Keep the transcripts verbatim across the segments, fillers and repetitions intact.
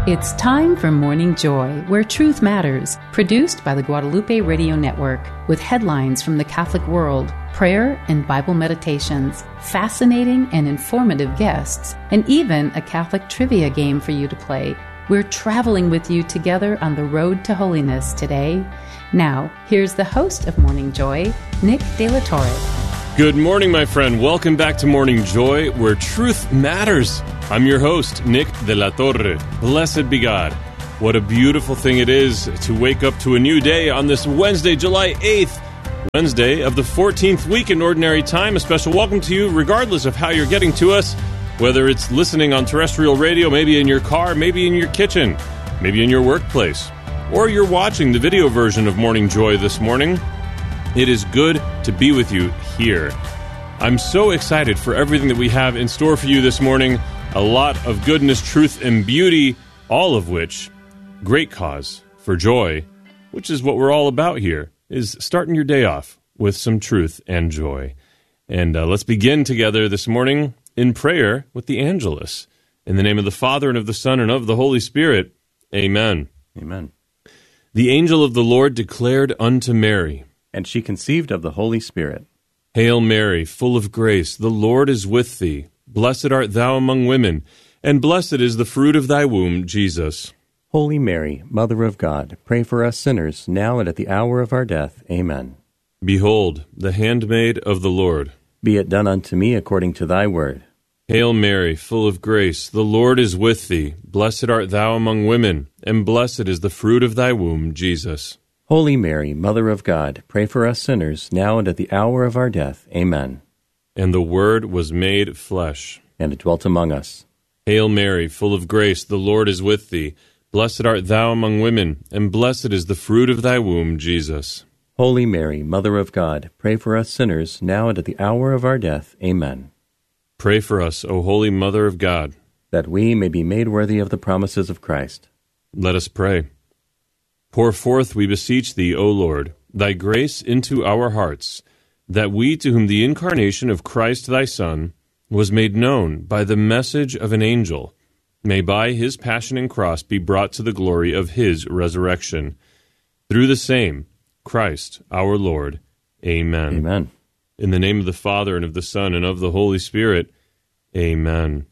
It's time for Morning Joy, where truth matters, produced by the Guadalupe Radio Network, with headlines from the Catholic world, prayer and Bible meditations, fascinating and informative guests, and even a Catholic trivia game for you to play. We're traveling with you together on the road to holiness today. Now, here's the host of Morning Joy, Nick De La Torre. Good morning, my friend. Welcome back to Morning Joy, where truth matters. I'm your host, Nick De La Torre. Blessed be God. What a beautiful thing it is to wake up to a new day on this Wednesday, July eighth, Wednesday of the fourteenth week in Ordinary Time. A special welcome to you, regardless of how you're getting to us, whether it's listening on terrestrial radio, maybe in your car, maybe in your kitchen, maybe in your workplace, or you're watching the video version of Morning Joy this morning. It is good to be with you here. I'm so excited for everything that we have in store for you this morning. A lot of goodness, truth, and beauty, all of which, great cause for joy, which is what we're all about here, is starting your day off with some truth and joy. And uh, let's begin together this morning in prayer with the Angelus. In the name of the Father, and of the Son, and of the Holy Spirit. Amen. Amen. The angel of the Lord declared unto Mary, and she conceived of the Holy Spirit. Hail Mary, full of grace, the Lord is with thee. Blessed art thou among women, and blessed is the fruit of thy womb, Jesus. Holy Mary, Mother of God, pray for us sinners, now and at the hour of our death. Amen. Behold, the handmaid of the Lord. Be it done unto me according to thy word. Hail Mary, full of grace, the Lord is with thee. Blessed art thou among women, and blessed is the fruit of thy womb, Jesus. Holy Mary, Mother of God, pray for us sinners, now and at the hour of our death. Amen. And the Word was made flesh, and it dwelt among us. Hail Mary, full of grace, the Lord is with thee. Blessed art thou among women, and blessed is the fruit of thy womb, Jesus. Holy Mary, Mother of God, pray for us sinners, now and at the hour of our death. Amen. Pray for us, O Holy Mother of God, that we may be made worthy of the promises of Christ. Let us pray. Pour forth, we beseech thee, O Lord, thy grace into our hearts, that we, to whom the incarnation of Christ thy Son was made known by the message of an angel, may by his passion and cross be brought to the glory of his resurrection. Through the same Christ our Lord. Amen. Amen. In the name of the Father, and of the Son, and of the Holy Spirit. Amen.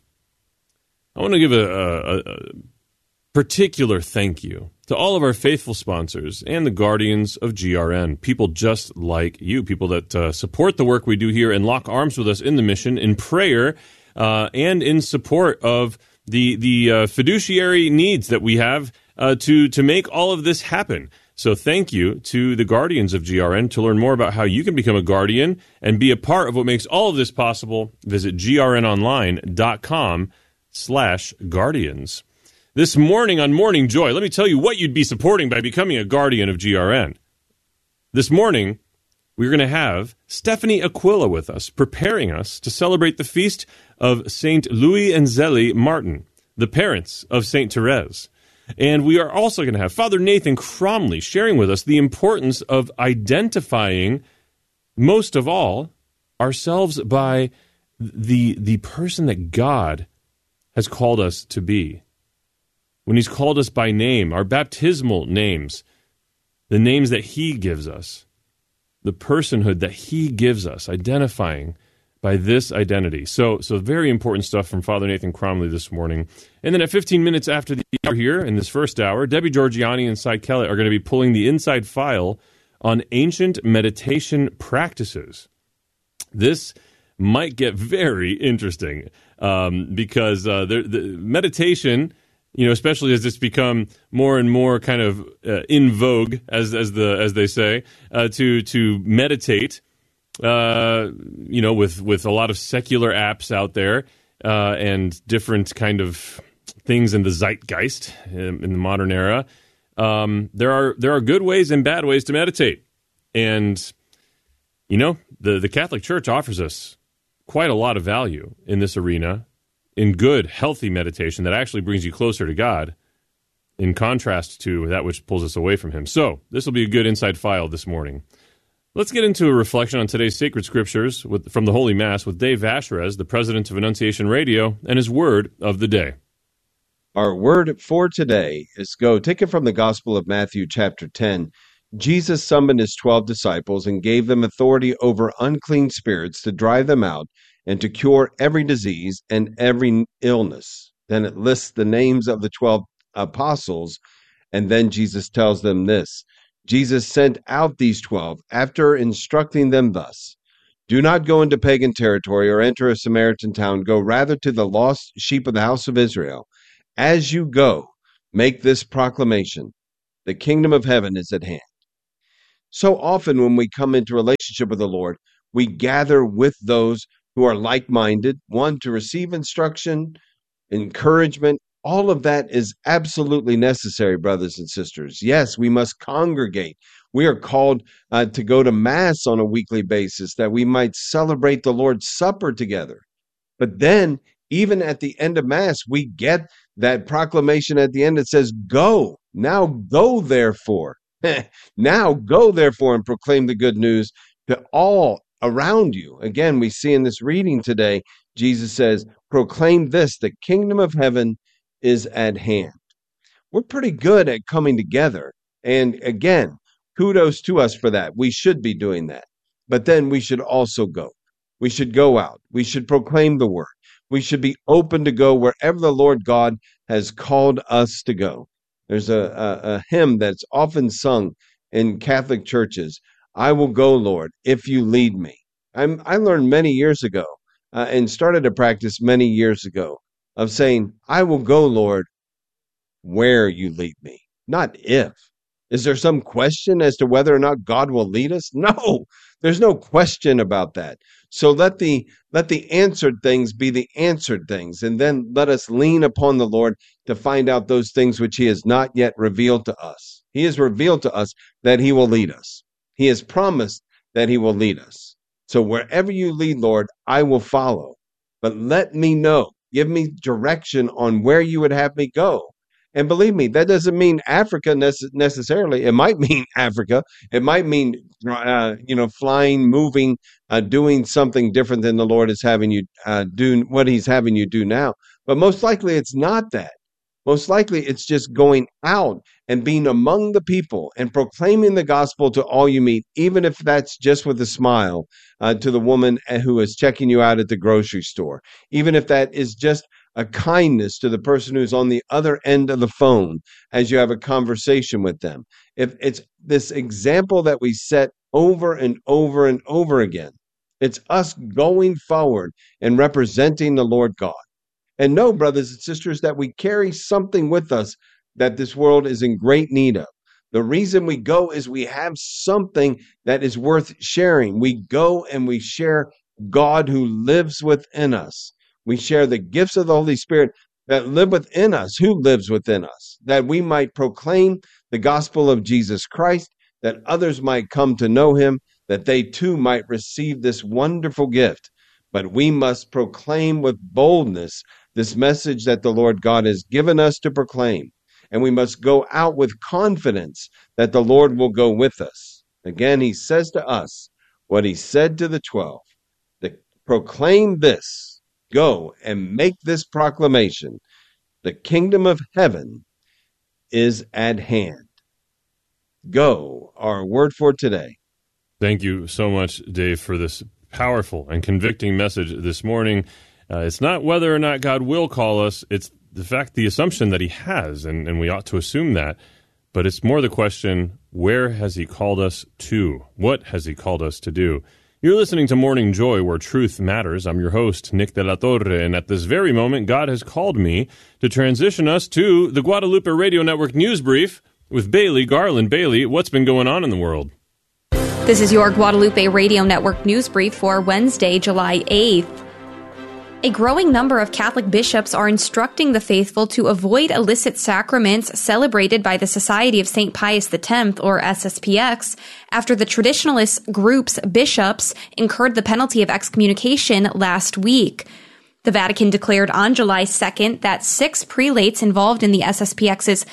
I want to give a, a, a particular thank you to all of our faithful sponsors and the guardians of G R N, people just like you, people that uh, support the work we do here and lock arms with us in the mission, in prayer, uh, and in support of the the uh, fiduciary needs that we have uh, to, to make all of this happen. So thank you to the guardians of G R N. To learn more about how you can become a guardian and be a part of what makes all of this possible, visit grnonline.com slash guardians. This morning on Morning Joy, let me tell you what you'd be supporting by becoming a guardian of G R N. This morning, we're going to have Stephanie Aquila with us, preparing us to celebrate the feast of Saint Louis and Zélie Martin, the parents of Saint Therese. And we are also going to have Father Nathan Cromly sharing with us the importance of identifying, most of all, ourselves by the, the person that God has called us to be. When he's called us by name, our baptismal names, the names that he gives us, the personhood that he gives us, identifying by this identity. So so very important stuff from Father Nathan Cromly this morning. And then at fifteen minutes after the hour here, in this first hour, Debbie Georgiani and Cy Kellett are going to be pulling the inside file on ancient meditation practices. This might get very interesting um, because uh, the, the meditation, you know, especially as it's become more and more kind of uh, in vogue, as as the as they say, uh, to to meditate. Uh, you know, with with a lot of secular apps out there uh, and different kind of things in the zeitgeist in, in the modern era. Um, there are there are good ways and bad ways to meditate, and you know, the the Catholic Church offers us quite a lot of value in this arena, in good, healthy meditation that actually brings you closer to God, in contrast to that which pulls us away from Him. So this will be a good inside file this morning. Let's get into a reflection on today's sacred scriptures with, from the Holy Mass with Dave Vacherez, the president of Annunciation Radio, and his word of the day. Our word for today is go. Take it from the Gospel of Matthew, chapter ten. Jesus summoned his twelve disciples and gave them authority over unclean spirits to drive them out and to cure every disease and every illness. Then it lists the names of the twelve apostles, and then Jesus tells them this. Jesus sent out these twelve after instructing them thus. Do not go into pagan territory or enter a Samaritan town. Go rather to the lost sheep of the house of Israel. As you go, make this proclamation. The kingdom of heaven is at hand. So often when we come into relationship with the Lord, we gather with those who are like-minded, one, to receive instruction, encouragement. All of that is absolutely necessary, brothers and sisters. Yes, we must congregate. We are called uh, to go to Mass on a weekly basis that we might celebrate the Lord's Supper together. But then, even at the end of Mass, we get that proclamation at the end that says, go. Now go, therefore. Now go, therefore, and proclaim the good news to all around you. Again, we see in this reading today, Jesus says, proclaim this, the kingdom of heaven is at hand. We're pretty good at coming together. And again, kudos to us for that. We should be doing that. But then we should also go. We should go out. We should proclaim the word. We should be open to go wherever the Lord God has called us to go. There's a, a, a hymn that's often sung in Catholic churches. I will go, Lord, if you lead me. I'm, I learned many years ago uh, and started to practice many years ago of saying, I will go, Lord, where you lead me, not if. Is there some question as to whether or not God will lead us? No, there's no question about that. So let the let the answered things be the answered things, and then let us lean upon the Lord to find out those things which he has not yet revealed to us. He has revealed to us that he will lead us. He has promised that he will lead us. So wherever you lead, Lord, I will follow. But let me know. Give me direction on where you would have me go. And believe me, that doesn't mean Africa nece- necessarily. It might mean Africa. It might mean, uh, you know, flying, moving, uh, doing something different than the Lord is having you uh, do, what he's having you do now. But most likely it's not that. Most likely it's just going out and being among the people and proclaiming the gospel to all you meet, even if that's just with a smile uh, to the woman who is checking you out at the grocery store, even if that is just a kindness to the person who's on the other end of the phone as you have a conversation with them. If it's this example that we set over and over and over again, it's us going forward and representing the Lord God. And know, brothers and sisters, that we carry something with us that this world is in great need of. The reason we go is we have something that is worth sharing. We go and we share God who lives within us. We share the gifts of the Holy Spirit that live within us, who lives within us, that we might proclaim the gospel of Jesus Christ, that others might come to know him, that they too might receive this wonderful gift. But we must proclaim with boldness this message that the Lord God has given us to proclaim. And we must go out with confidence that the Lord will go with us. Again, he says to us what he said to the twelve, to proclaim this. Go and make this proclamation. The kingdom of heaven is at hand. Go, our word for today. Thank you so much, Dave, for this powerful and convicting message this morning. Uh, it's not whether or not God will call us. It's the fact, the assumption that he has, and, and we ought to assume that. But it's more the question, where has he called us to? What has he called us to do? You're listening to Morning Joy, where truth matters. I'm your host, Nick de la Torre, and at this very moment, God has called me to transition us to the Guadalupe Radio Network News Brief with Bailey Garland. Bailey, what's been going on in the world? This is your Guadalupe Radio Network News Brief for Wednesday, July eighth. A growing number of Catholic bishops are instructing the faithful to avoid illicit sacraments celebrated by the Society of Saint Pius the Tenth, or S S P X, after the traditionalist group's bishops incurred the penalty of excommunication last week. The Vatican declared on July second that six prelates involved in the S S P X's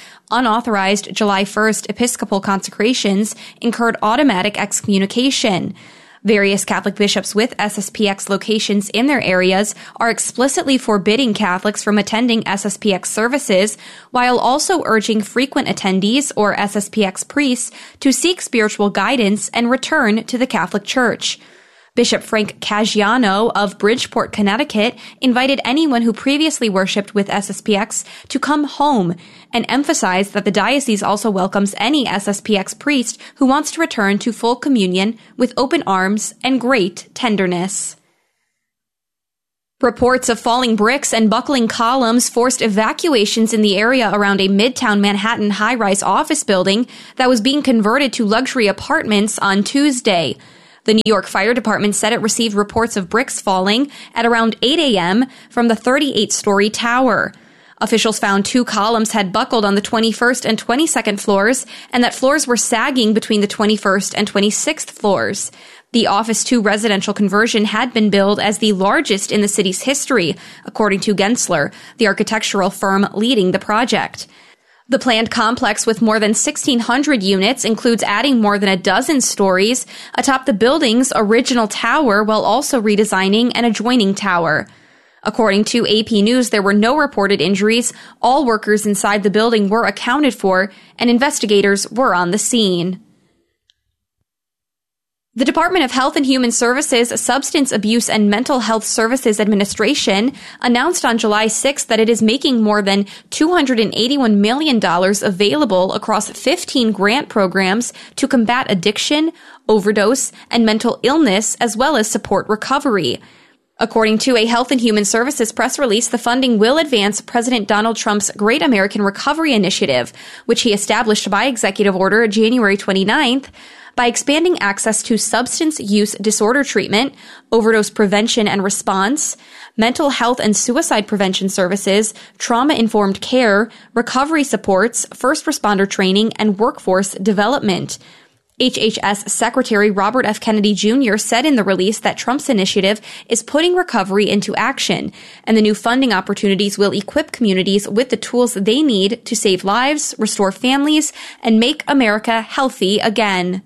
unauthorized July first episcopal consecrations incurred automatic excommunication. Various Catholic bishops with S S P X locations in their areas are explicitly forbidding Catholics from attending S S P X services, while also urging frequent attendees or S S P X priests to seek spiritual guidance and return to the Catholic Church. Bishop Frank Caggiano of Bridgeport, Connecticut, invited anyone who previously worshipped with S S P X to come home and emphasized that the diocese also welcomes any S S P X priest who wants to return to full communion with open arms and great tenderness. Reports of falling bricks and buckling columns forced evacuations in the area around a Midtown Manhattan high-rise office building that was being converted to luxury apartments on Tuesday. The New York Fire Department said it received reports of bricks falling at around eight a.m. from the thirty-eight-story tower. Officials found two columns had buckled on the twenty-first and twenty-second floors, and that floors were sagging between the twenty-first and twenty-sixth floors. The Office two residential conversion had been billed as the largest in the city's history, according to Gensler, the architectural firm leading the project. The planned complex with more than sixteen hundred units includes adding more than a dozen stories atop the building's original tower while also redesigning an adjoining tower. According to A P News, there were no reported injuries, all workers inside the building were accounted for, and investigators were on the scene. The Department of Health and Human Services Substance Abuse and Mental Health Services Administration announced on July sixth that it is making more than two hundred eighty-one million dollars available across fifteen grant programs to combat addiction, overdose, and mental illness, as well as support recovery. According to a Health and Human Services press release, the funding will advance President Donald Trump's Great American Recovery Initiative, which he established by executive order January twenty-ninth, by expanding access to substance use disorder treatment, overdose prevention and response, mental health and suicide prevention services, trauma-informed care, recovery supports, first responder training, and workforce development. H H S Secretary Robert F. Kennedy Junior said in the release that Trump's initiative is putting recovery into action, and the new funding opportunities will equip communities with the tools they need to save lives, restore families, and make America healthy again.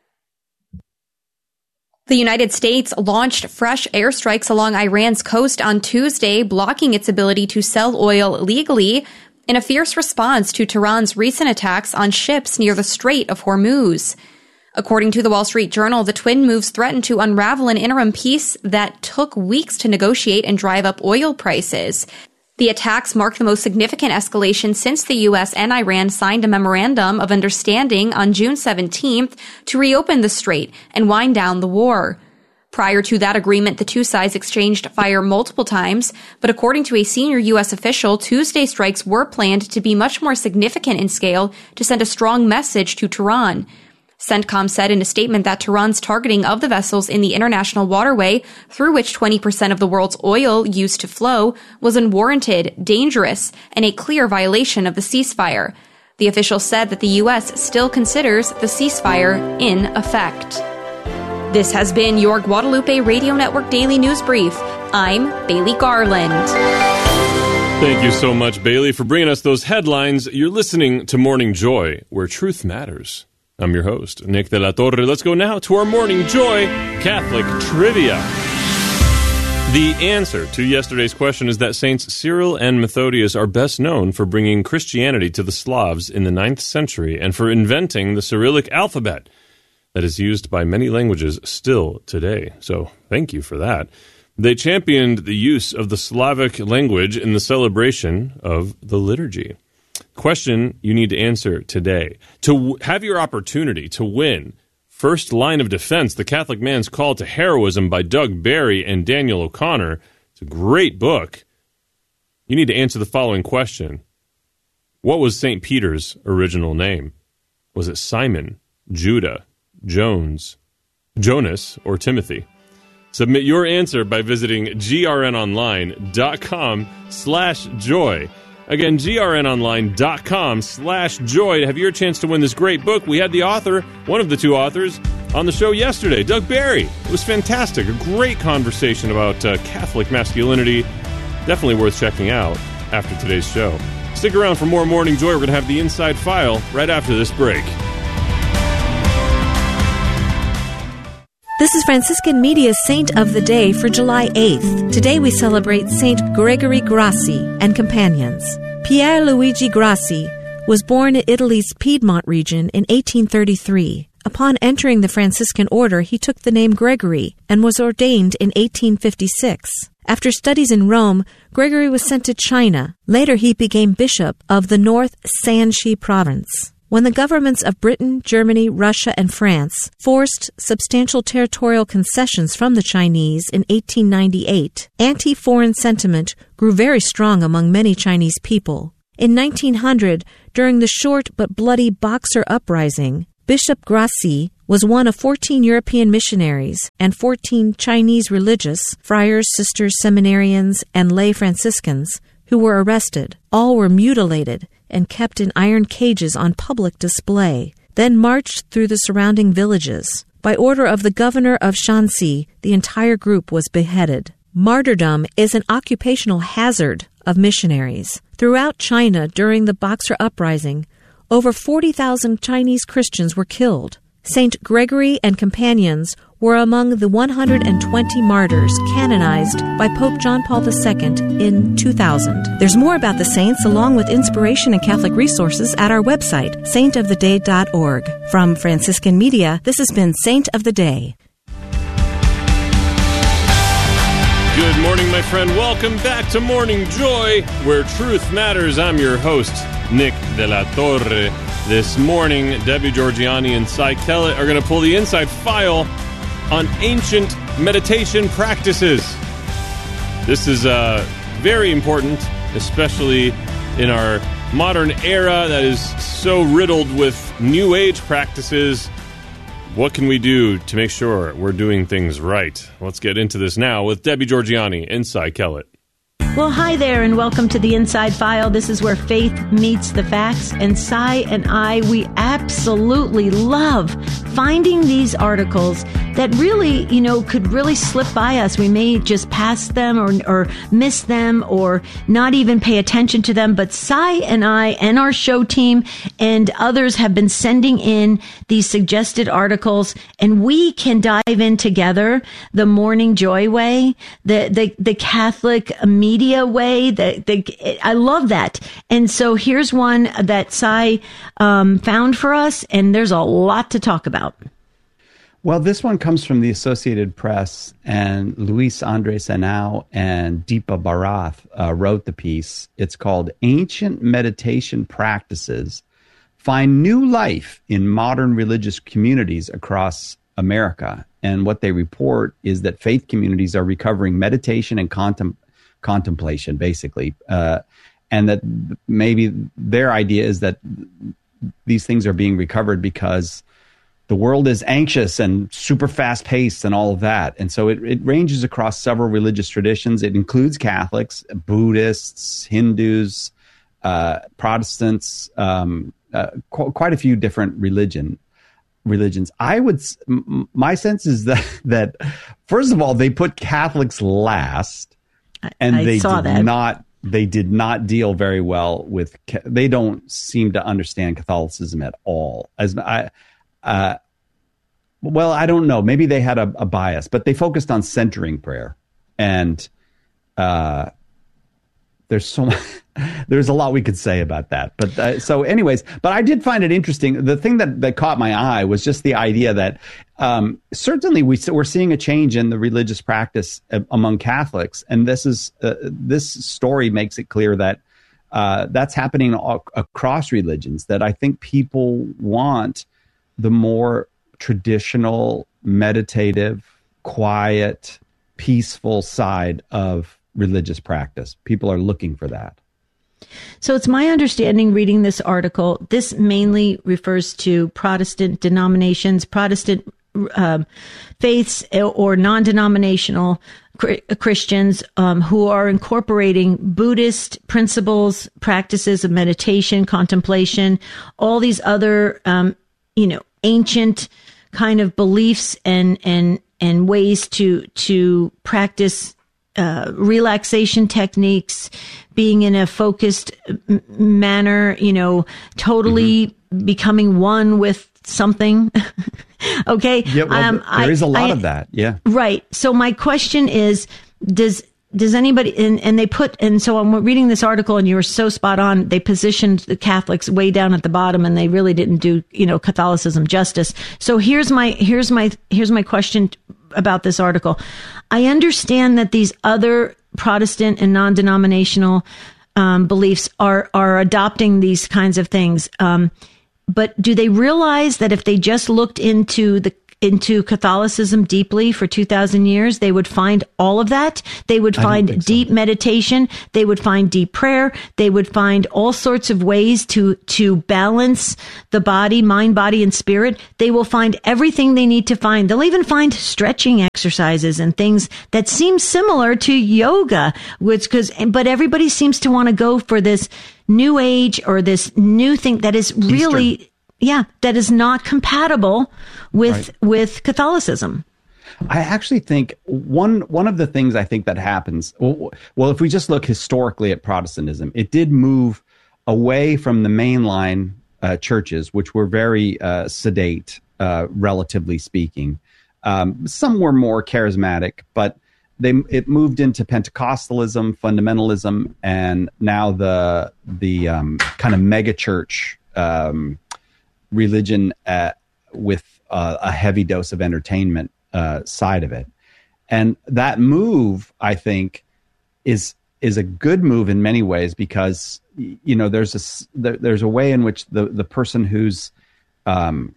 The United States launched fresh airstrikes along Iran's coast on Tuesday, blocking its ability to sell oil legally in a fierce response to Tehran's recent attacks on ships near the Strait of Hormuz. According to the Wall Street Journal, the twin moves threatened to unravel an interim peace that took weeks to negotiate and drive up oil prices. The attacks mark the most significant escalation since the U S and Iran signed a memorandum of understanding on June seventeenth to reopen the strait and wind down the war. Prior to that agreement, the two sides exchanged fire multiple times, but according to a senior U S official, Tuesday strikes were planned to be much more significant in scale to send a strong message to Tehran. CENTCOM said in a statement that Tehran's targeting of the vessels in the international waterway, through which twenty percent of the world's oil used to flow, was unwarranted, dangerous, and a clear violation of the ceasefire. The official said that the U S still considers the ceasefire in effect. This has been your Guadalupe Radio Network Daily News Brief. I'm Bailey Garland. Thank you so much, Bailey, for bringing us those headlines. You're listening to Morning Joy, where truth matters. I'm your host, Nick de la Torre. Let's go now to our Morning Joy Catholic Trivia. The answer to yesterday's question is that Saints Cyril and Methodius are best known for bringing Christianity to the Slavs in the ninth century and for inventing the Cyrillic alphabet that is used by many languages still today. So thank you for that. They championed the use of the Slavic language in the celebration of the liturgy. Question you need to answer today. To w- have your opportunity to win First Line of Defense, The Catholic Man's Call to Heroism by Doug Barry and Daniel O'Connor. It's a great book. You need to answer the following question. What was Saint Peter's original name? Was it Simon, Judah, Jones, Jonas, or Timothy? Submit your answer by visiting grnonline.com slash joy. Again, grnonline.com slash joy to have your chance to win this great book. We had the author, one of the two authors, on the show yesterday, Doug Barry. It was fantastic. A great conversation about uh, Catholic masculinity. Definitely worth checking out after today's show. Stick around for more Morning Joy. We're going to have the Inside File right after this break. This is Franciscan Media's Saint of the Day for July eighth. Today we celebrate Saint Gregory Grassi and companions. Pier Luigi Grassi was born in Italy's Piedmont region in eighteen thirty-three. Upon entering the Franciscan order, he took the name Gregory and was ordained in eighteen fifty-six. After studies in Rome, Gregory was sent to China. Later he became bishop of the North Shanxi province. When the governments of Britain, Germany, Russia, and France forced substantial territorial concessions from the Chinese in eighteen ninety-eight, anti-foreign sentiment grew very strong among many Chinese people. In nineteen hundred, during the short but bloody Boxer Uprising, Bishop Grassi was one of fourteen European missionaries and fourteen Chinese religious, friars, sisters, seminarians, and lay Franciscans, who were arrested. All were mutilated and kept in iron cages on public display, then marched through the surrounding villages. By order of the governor of Shanxi, the entire group was beheaded. Martyrdom is an occupational hazard of missionaries. Throughout China during the Boxer Uprising, over forty thousand Chinese Christians were killed. Saint Gregory and companions were among the one hundred twenty martyrs canonized by Pope John Paul the Second in two thousand. There's more about the saints along with inspiration and Catholic resources at our website, saint of the day dot org. From Franciscan Media, this has been Saint of the Day. Good morning, my friend. Welcome back to Morning Joy, where truth matters. I'm your host, Nick de la Torre. This morning, Debbie Georgiani and Cy Kellett are going to pull the inside file on ancient meditation practices. This is uh, very important, especially in our modern era that is so riddled with New Age practices. What can we do to make sure we're doing things right? Let's get into this now with Debbie Georgiani and Cy Kellett. Well, hi there, and welcome to the Inside File. This is where faith meets the facts, and Cy and I, we absolutely love finding these articles that really, you know, could really slip by us. We may just pass them or, or miss them or not even pay attention to them, but Cy and I and our show team and others have been sending in these suggested articles, and we can dive in together the Morning Joy way, the, the, the Catholic media way. The, the, I love that. And so here's one that Cy um, found for us, and there's a lot to talk about. Well, this one comes from the Associated Press, and Luis Andres Henao and Deepa Bharath uh, wrote the piece. It's called Ancient Meditation Practices Find New Life in Modern Religious Communities Across America. And what they report is that faith communities are recovering meditation and contem- contemplation, basically. Uh, and that maybe their idea is that these things are being recovered because the world is anxious and super fast paced and all of that. And so it, it ranges across several religious traditions. It includes Catholics, Buddhists, Hindus, uh, Protestants, um, uh, qu- quite a few different religion religions. I would, m- my sense is that, that first of all, they put Catholics last, and I they saw did that. not, they did not deal very well with, they don't seem to understand Catholicism at all. As I, Uh, well, I don't know. Maybe they had a, a bias, but they focused on centering prayer. And uh, there's so much, there's a lot we could say about that. But uh, so anyways, but I did find it interesting. The thing that, that caught my eye was just the idea that um, certainly we, we're seeing a change in the religious practice among Catholics. And this is uh, this story makes it clear that uh, that's happening all, across religions, that I think people want the more traditional, meditative, quiet, peaceful side of religious practice. People are looking for that. So it's my understanding, reading this article, this mainly refers to Protestant denominations, Protestant um, faiths, or non-denominational Christians um, who are incorporating Buddhist principles, practices of meditation, contemplation, all these other um, you know, ancient kind of beliefs and, and, and ways to, to practice, uh, relaxation techniques, being in a focused m- manner, you know, totally mm-hmm. becoming one with something. Okay. Yeah, well, um, there I, is a lot I, of that. Yeah. Right. So my question is, does does anybody, and, and they put, and so I'm reading this article and you were so spot on. They positioned the Catholics way down at the bottom and they really didn't do, you know, Catholicism justice. So here's my, here's my, here's my question about this article. I understand that these other Protestant and non-denominational um, beliefs are, are adopting these kinds of things. Um, but do they realize that if they just looked into the into Catholicism deeply for two thousand years, they would find all of that. They would find deep so. meditation. They would find deep prayer. They would find all sorts of ways to, to balance the body, mind, body, and spirit. They will find everything they need to find. They'll even find stretching exercises and things that seem similar to yoga, which, cause, but everybody seems to want to go for this new age or this new thing that is really, Eastern. yeah, that is not compatible with, right. with Catholicism. I actually think one one of the things I think that happens, well, well, if we just look historically at Protestantism, it did move away from the mainline uh, churches, which were very uh, sedate, uh, relatively speaking. Um, some were more charismatic, but they it moved into Pentecostalism, fundamentalism, and now the the um, kind of mega church um, religion uh, with uh, a heavy dose of entertainment uh, side of it. And that move, I think, is is a good move in many ways because, you know, there's a there, there's a way in which the the person who's um,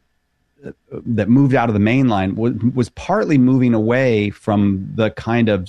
that moved out of the main line was, was partly moving away from the kind of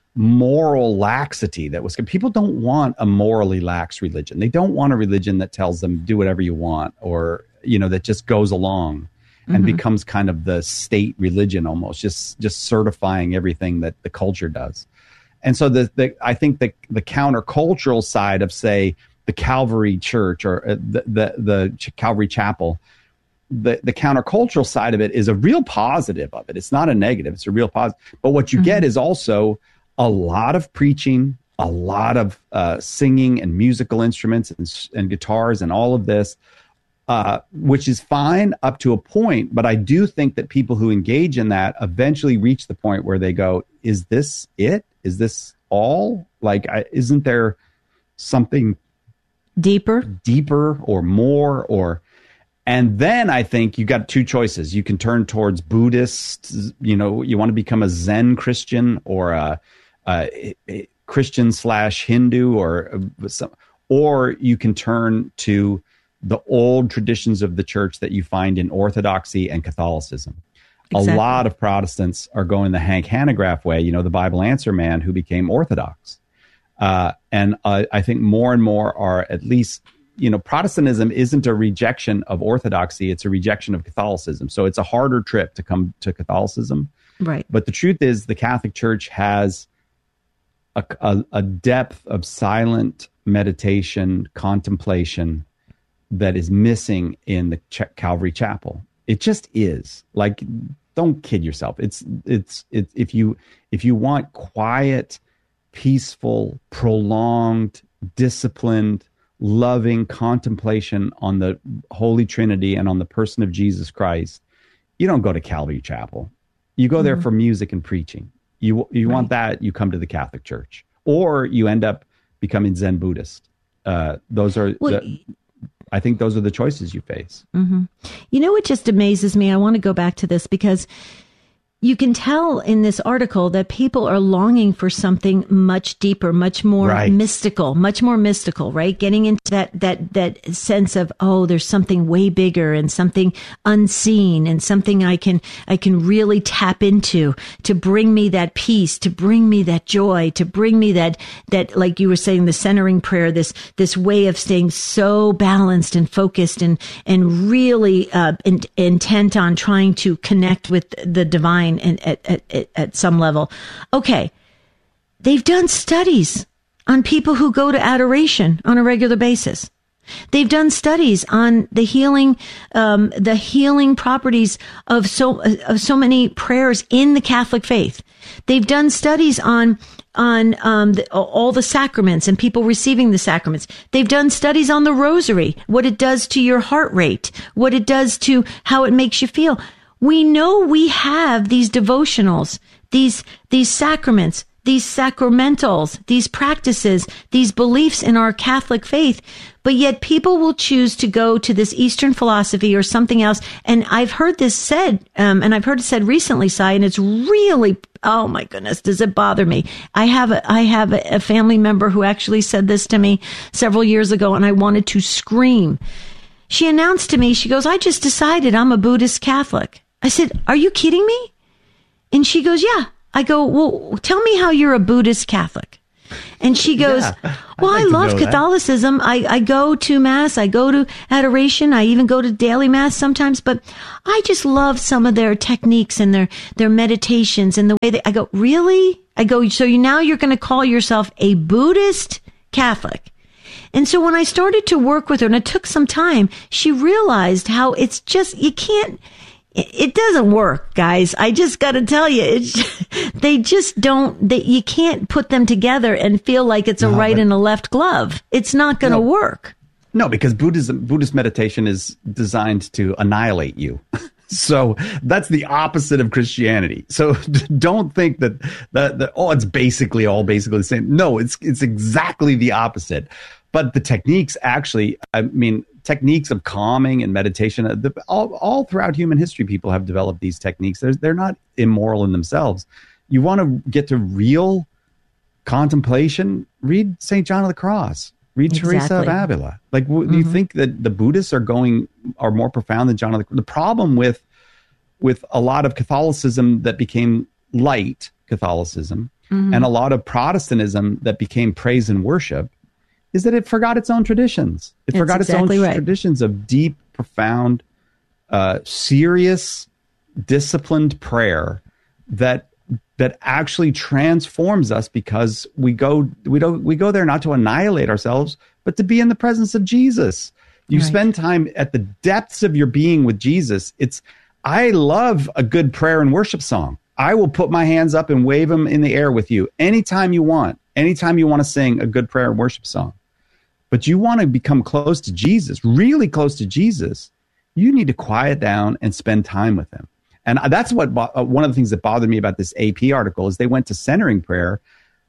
moral laxity that was. People don't want a morally lax religion. They don't want a religion that tells them do whatever you want, or, you know, that just goes along and mm-hmm. becomes kind of the state religion almost, just just certifying everything that the culture does. And so the, the I think the the countercultural side of, say, the Calvary Church or the the, the Calvary Chapel, the the countercultural side of it is a real positive of it. It's not a negative; it's a real positive. But what you mm-hmm. get is also a lot of preaching, a lot of uh, singing and musical instruments and, and guitars and all of this. Uh, which is fine up to a point, but I do think that people who engage in that eventually reach the point where they go, is this it? Is this all? Like, I, isn't there something deeper, deeper or more? Or, and then I think you got two choices. You can turn towards Buddhist, you know, you want to become a Zen Christian or a, a, a Christian slash Hindu, or, some, or you can turn to the old traditions of the church that you find in Orthodoxy and Catholicism. Exactly. A lot of Protestants are going the Hank Hanegraaff way, you know, the Bible answer man who became Orthodox. Uh, and uh, I think more and more are, at least, you know, Protestantism isn't a rejection of Orthodoxy, it's a rejection of Catholicism. So it's a harder trip to come to Catholicism. Right. But the truth is the Catholic Church has a, a, a depth of silent meditation, contemplation, that is missing in the Ch- Calvary Chapel. It just is. Like, don't kid yourself. It's it's it's if you if you want quiet, peaceful, prolonged, disciplined, loving contemplation on the Holy Trinity and on the person of Jesus Christ, you don't go to Calvary Chapel. You go there mm-hmm. for music and preaching. You you right. want that, you come to the Catholic Church, or you end up becoming Zen Buddhist. Uh, those are. Well, the, I think those are the choices you face. Mm-hmm. You know, what just amazes me, I want to go back to this because you can tell in this article that people are longing for something much deeper, much more right. mystical, much more mystical, right? Getting into that, that, that sense of, oh, there's something way bigger and something unseen and something I can, I can really tap into to bring me that peace, to bring me that joy, to bring me that, that, like you were saying, the centering prayer, this, this way of staying so balanced and focused and, and really, uh, in, intent on trying to connect with the divine. And at, at, at some level. Okay. They've done studies on people who go to adoration on a regular basis. They've done studies on the healing, um, the healing properties of so of so many prayers in the Catholic faith. They've done studies on on um, the, all the sacraments and people receiving the sacraments. They've done studies on the Rosary, what it does to your heart rate, what it does to how it makes you feel. We know we have these devotionals, these these sacraments, these sacramentals, these practices, these beliefs in our Catholic faith, but yet people will choose to go to this Eastern philosophy or something else. And I've heard this said, um, and I've heard it said recently, Si, and it's really, oh my goodness, does it bother me? I have a, I have a, a family member who actually said this to me several years ago, and I wanted to scream. She announced to me, she goes, I just decided I'm a Buddhist Catholic. I said, are you kidding me? And she goes, yeah. I go, well, tell me how you're a Buddhist Catholic. And she goes, yeah, well, like I love Catholicism. I, I go to Mass. I go to adoration. I even go to daily Mass sometimes. But I just love some of their techniques and their, their meditations and the way they, I go, really? I go, so you now you're going to call yourself a Buddhist Catholic. And so when I started to work with her, and it took some time, she realized how it's just, you can't, it doesn't work, guys. I just got to tell you, it's, they just don't, they, you can't put them together and feel like it's a no, right and a left glove. It's not going to no, work. No, because Buddhism, Buddhist meditation is designed to annihilate you. So that's the opposite of Christianity. So don't think that, that, that, oh, it's basically all basically the same. No, it's, it's exactly the opposite. But the techniques actually, I mean, techniques of calming and meditation, the, all, all throughout human history, people have developed these techniques. They're, they're not immoral in themselves. You want to get to real contemplation, read Saint John of the Cross, read exactly. Teresa of Avila. Like, w- mm-hmm. do you think that the Buddhists are going, are more profound than John of the Cross? The problem with, with a lot of Catholicism that became light Catholicism mm-hmm. and a lot of Protestantism that became praise and worship is that it forgot its own traditions. It That's forgot exactly its own right. traditions of deep, profound, uh, serious, disciplined prayer that that actually transforms us, because we go we don't we go there not to annihilate ourselves, but to be in the presence of Jesus. You right. spend time at the depths of your being with Jesus. It's I love a good prayer and worship song. I will put my hands up and wave them in the air with you anytime you want. Anytime you want to sing a good prayer and worship song. But you want to become close to Jesus, really close to Jesus, you need to quiet down and spend time with him. And that's what uh, one of the things that bothered me about this A P article is they went to centering prayer.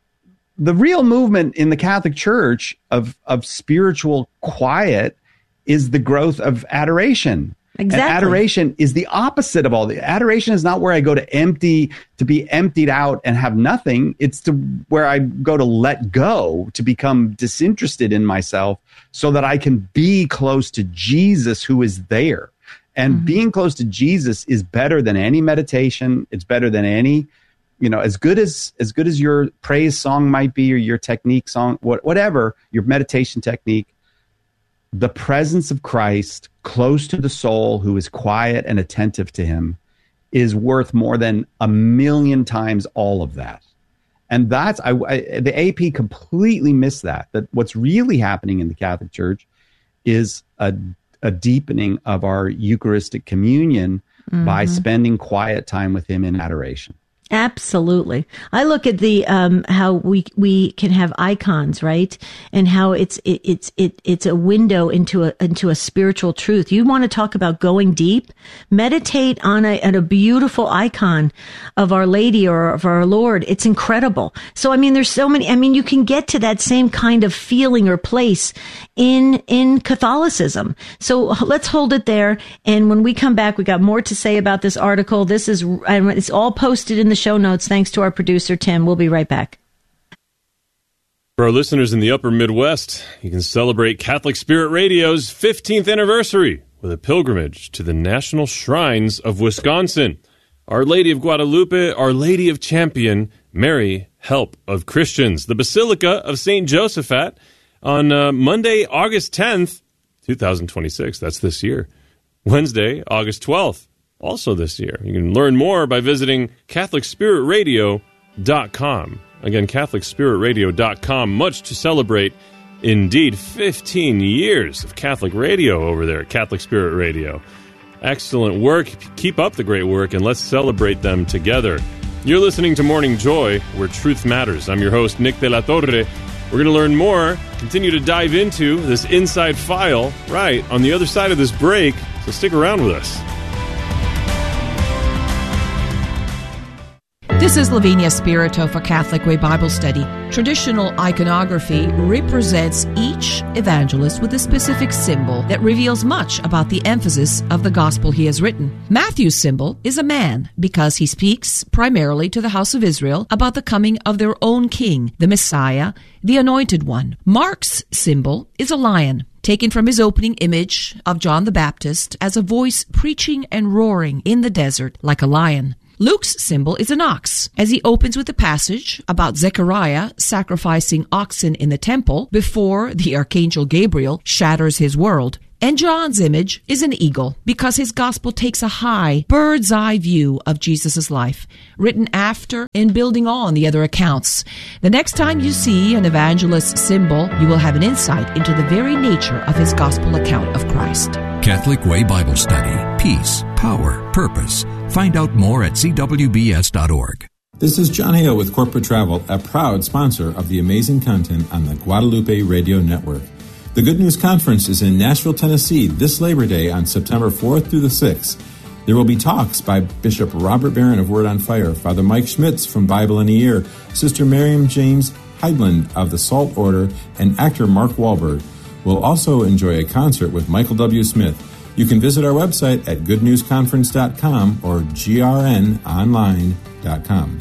The real movement in the Catholic Church of, of spiritual quiet is the growth of adoration. Exactly. And adoration is the opposite of all the adoration is not where I go to empty, to be emptied out and have nothing. It's to where I go to let go, to become disinterested in myself so that I can be close to Jesus who is there. And mm-hmm. being close to Jesus is better than any meditation. It's better than any, you know, as good as, as good as your praise song might be, or your technique song, what, whatever, your meditation technique. The presence of Christ close to the soul who is quiet and attentive to him is worth more than a million times all of that. And that's, I, I, the A P completely missed that, that what's really happening in the Catholic Church is a, a deepening of our Eucharistic communion mm-hmm. by spending quiet time with him in adoration. Absolutely. I look at the um how we we can have icons, right? And how it's it, it's it it's a window into a into a spiritual truth. You want to talk about going deep? Meditate on a at a beautiful icon of Our Lady or of our Lord. It's incredible. So I mean there's so many I mean you can get to that same kind of feeling or place in in Catholicism. So let's hold it there, and when we come back we got more to say about this article. This is it's all posted in the show notes thanks to our producer Tim. We'll be right back. For our listeners in the upper Midwest, you can celebrate Catholic Spirit Radio's fifteenth anniversary with a pilgrimage to the national shrines of Wisconsin. Our Lady of Guadalupe, Our Lady of Champion, Mary, Help of Christians, the Basilica of Saint Josaphat on uh, Monday, August tenth, twenty twenty-six. That's this year. Wednesday, August twelfth. Also this year. You can learn more by visiting Catholic Spirit Radio dot com. Again, Catholic Spirit Radio dot com. Much to celebrate Indeed, fifteen years of Catholic radio over there at Catholic Spirit Radio. Excellent work. Keep up the great work, and let's celebrate them together. You're listening to Morning Joy, where truth matters. I'm your host, Nick De La Torre. We're going to learn more, continue to dive into this inside file right on the other side of this break, so stick around with us. This is Lavinia Spirito for Catholic Way Bible Study. Traditional iconography represents each evangelist with a specific symbol that reveals much about the emphasis of the gospel he has written. Matthew's symbol is a man because he speaks primarily to the house of Israel about the coming of their own king, the Messiah, the Anointed One. Mark's symbol is a lion, taken from his opening image of John the Baptist as a voice preaching and roaring in the desert like a lion. Luke's symbol is an ox, as he opens with a passage about Zechariah sacrificing oxen in the temple before the archangel Gabriel shatters his world. And John's image is an eagle, because his gospel takes a high, bird's-eye view of Jesus' life, written after and building on the other accounts. The next time you see an evangelist's symbol, you will have an insight into the very nature of his gospel account of Christ. Catholic Way Bible Study. Peace, power, purpose. Find out more at c w b s dot org. This is John Hale with Corporate Travel, a proud sponsor of the amazing content on the Guadalupe Radio Network. The Good News Conference is in Nashville, Tennessee this Labor Day on September fourth through the sixth. There will be talks by Bishop Robert Barron of Word on Fire, Father Mike Schmitz from Bible in a Year, Sister Miriam James Heidland of the Salt Order, and actor Mark Wahlberg. We'll also enjoy a concert with Michael W. Smith. You can visit our website at good news conference dot com or g r n online dot com.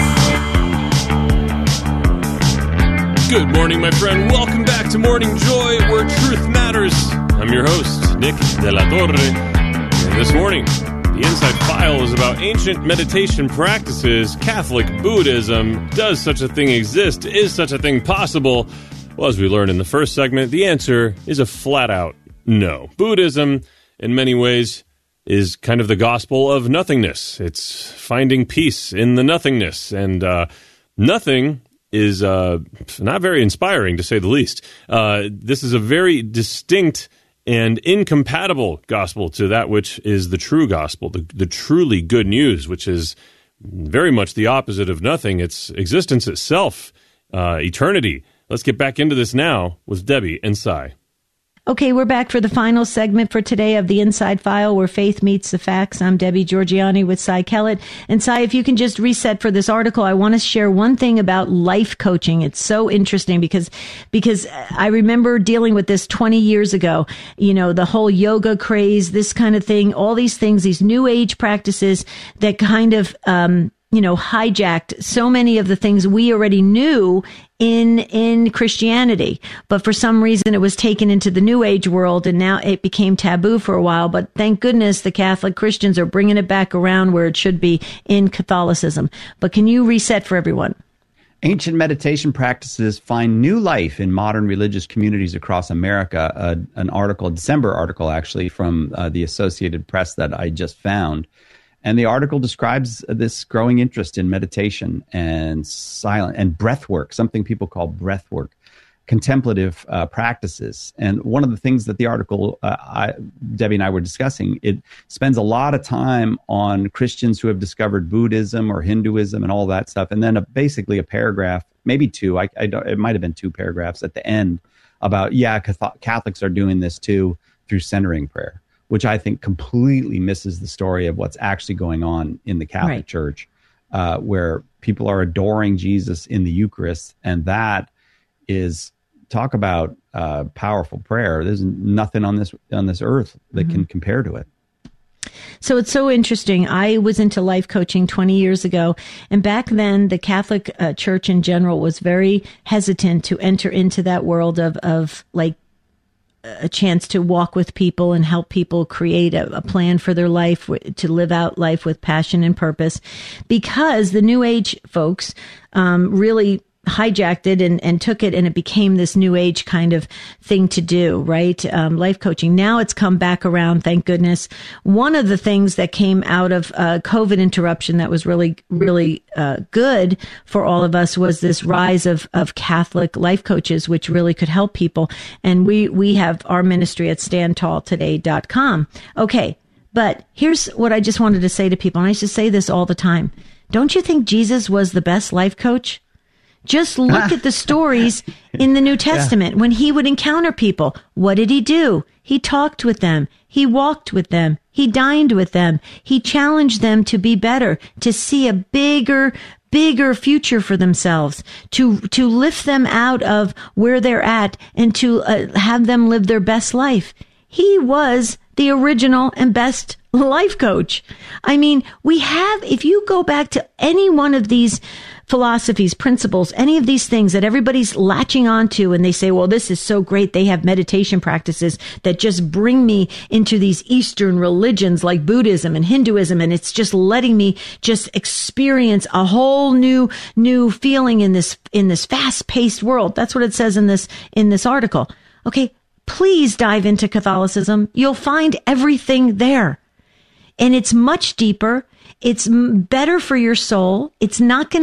Good morning, my friend. Welcome back to Morning Joy, where truth matters. I'm your host, Nick De La Torre. And this morning, the Inside File is about ancient meditation practices, Catholic Buddhism. Does such a thing exist? Is such a thing possible? Well, as we learned in the first segment, the answer is a flat-out no. Buddhism, in many ways, is kind of the gospel of nothingness. It's finding peace in the nothingness. And uh, nothing is uh, not very inspiring, to say the least. Uh, this is a very distinct and incompatible gospel to that which is the true gospel, the, the truly good news, which is very much the opposite of nothing. It's existence itself, uh, eternity. Let's get back into this now with Debbie and Cy. Okay, we're back for the final segment for today of the Inside File, where faith meets the facts. I'm Debbie Georgiani with Cy Kellett. And Cy, if you can just reset for this article, I want to share one thing about life coaching. It's so interesting because, because I remember dealing with this twenty years ago, you know, the whole yoga craze, this kind of thing, all these things, these new age practices that kind of, um, you know, hijacked so many of the things we already knew in, in Christianity. But for some reason it was taken into the New Age world, and now it became taboo for a while. But thank goodness the Catholic Christians are bringing it back around where it should be in Catholicism. But can you reset for everyone? Ancient meditation practices find new life in modern religious communities across America. Uh, an article, a December article actually, from uh, the Associated Press that I just found. And the article describes this growing interest in meditation and silent and breath work, something people call breath work, contemplative uh, practices. And one of the things that the article, uh, I, Debbie and I were discussing, it spends a lot of time on Christians who have discovered Buddhism or Hinduism and all that stuff. And then a, basically a paragraph, maybe two, I, I don't, it might have been two paragraphs at the end about, yeah, Catholics are doing this too through centering prayer, which I think completely misses the story of what's actually going on in the Catholic right. Church, uh, where people are adoring Jesus in the Eucharist. And that is, talk about uh, powerful prayer. There's nothing on this on this earth that mm-hmm. can compare to it. So it's so interesting. I was into life coaching twenty years ago, and back then the Catholic uh, Church in general was very hesitant to enter into that world of, of like, a chance to walk with people and help people create a, a plan for their life, to live out life with passion and purpose, because the New Age folks um, really hijacked it and, and took it, and it became this new age kind of thing to do, right? Um, life coaching. Now it's come back around, thank goodness. One of the things that came out of uh, COVID interruption that was really, really uh, good for all of us was this rise of, of Catholic life coaches, which really could help people. And we, we have our ministry at stand tall today dot com. Okay. But here's what I just wanted to say to people, and I used to say this all the time. Don't you think Jesus was the best life coach? Just look at the stories in the New Testament. Yeah. When he would encounter people, what did he do? He talked with them. He walked with them. He dined with them. He challenged them to be better, to see a bigger, bigger future for themselves, to, to lift them out of where they're at and to uh, have them live their best life. He was the original and best life coach. I mean, we have, if you go back to any one of these philosophies, principles, any of these things that everybody's latching onto, and they say, well, this is so great. They have meditation practices that just bring me into these Eastern religions like Buddhism and Hinduism. And it's just letting me just experience a whole new, new feeling in this, in this fast paced world. That's what it says in this, in this article. Okay. Please dive into Catholicism. You'll find everything there. And it's much deeper. It's better for your soul. It's not going to